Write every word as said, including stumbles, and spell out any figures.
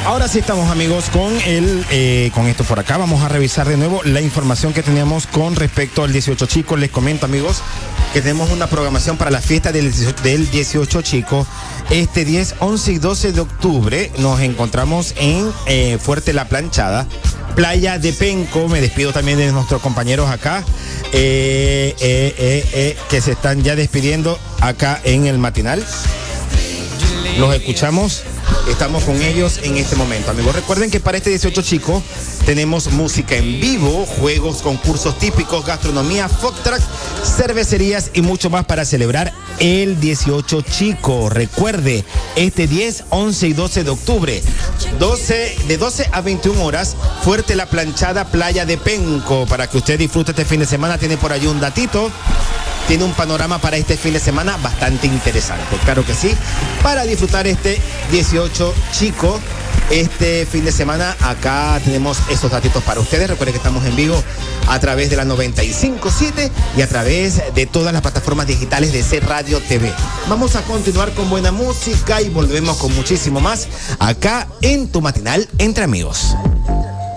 Ahora sí estamos, amigos, con el eh, con esto por acá. Vamos a revisar de nuevo la información que teníamos con respecto al dieciocho Chico. Les comento, amigos, que tenemos una programación para la fiesta del, del dieciocho Chico. Este diez, once y doce de octubre nos encontramos en eh, Fuerte La Planchada, Playa de Penco. Me despido también de nuestros compañeros acá, eh, eh, eh, eh, que se están ya despidiendo acá en el matinal. Los escuchamos, estamos con ellos en este momento, amigos. Recuerden que para este dieciocho Chico tenemos música en vivo, juegos, concursos típicos, gastronomía, food truck, cervecerías y mucho más para celebrar el dieciocho Chico. Recuerde, este diez, once y doce de octubre, doce, de doce a veintiuna horas, Fuerte La Planchada, Playa de Penco. Para que usted disfrute este fin de semana, tiene por allí un datito. Tiene un panorama para este fin de semana bastante interesante, claro que sí, para disfrutar este dieciocho Chico. Este fin de semana acá tenemos estos datitos para ustedes. Recuerden que estamos en vivo a través de la noventa y cinco punto siete y a través de todas las plataformas digitales de C Radio T V. Vamos a continuar con buena música y volvemos con muchísimo más acá en tu matinal Entre Amigos.